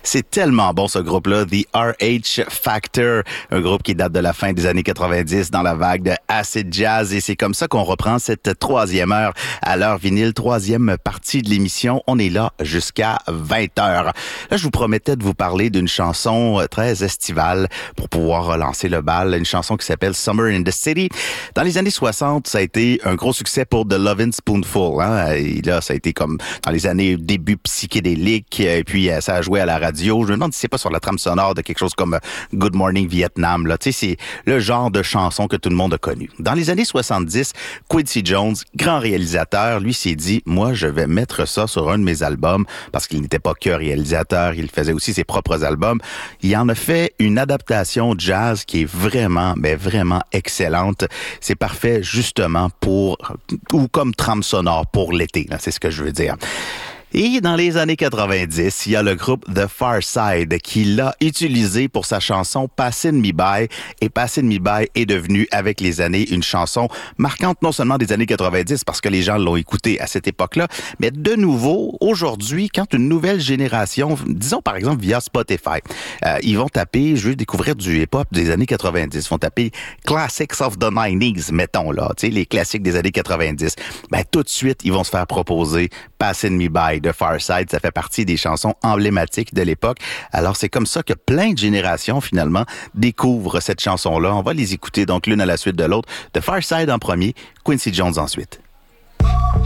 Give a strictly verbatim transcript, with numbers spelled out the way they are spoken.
C'est tellement bon ce groupe-là, The R H Factor, un groupe qui date de la fin des années quatre-vingt-dix dans la vague de acid jazz et c'est comme ça qu'on reprend cette troisième heure à l'heure vinyle, troisième partie de l'émission. On est là jusqu'à vingt heures. Là, je vous promettais de vous parler d'une chanson très estivale pour pouvoir relancer le bal, une chanson qui s'appelle Summer in the City. Dans les années soixante, ça a été un gros succès pour The Lovin' Spoonful. Hein? Et là, ça a été comme dans les années début psychédélique, et puis ça a joué à la radio. Je me demande si c'est pas sur la trame sonore de quelque chose comme Good Morning Vietnam. Là, tu sais, c'est le genre de chanson que tout le monde a connu. Dans les années soixante-dix, Quincy Jones, grand réalisateur, lui s'est dit, moi, je vais mettre ça sur un de mes albums, parce qu'il n'était pas que réalisateur, il faisait aussi ses propres albums. Il en a fait une adaptation jazz qui est vraiment, mais vraiment excellente. C'est parfait justement pour, ou comme trame sonore pour l'été, là, c'est ce que je veux dire. Et dans les années quatre-vingt-dix, il y a le groupe The Far Side qui l'a utilisé pour sa chanson Passin' Me By. Et Passin' Me By est devenu, avec les années, une chanson marquante non seulement des années quatre-vingt-dix, parce que les gens l'ont écouté à cette époque-là, mais de nouveau, aujourd'hui, quand une nouvelle génération, disons par exemple via Spotify, euh, ils vont taper, je veux découvrir du hip-hop des années quatre-vingt-dix, ils vont taper Classics of the nineties, mettons là, tu sais, les classiques des années quatre-vingt-dix. Ben tout de suite, ils vont se faire proposer Passin' Me By de Far Side, ça fait partie des chansons emblématiques de l'époque. Alors, c'est comme ça que plein de générations, finalement, découvrent cette chanson-là. On va les écouter, donc, l'une à la suite de l'autre. The Far Side en premier, Quincy Jones ensuite.